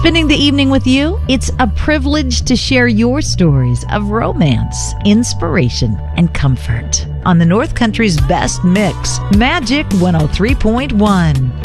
spending the evening with you. It's a privilege to share your stories of romance, inspiration, and comfort on the North Country's best mix, Magic 103.1.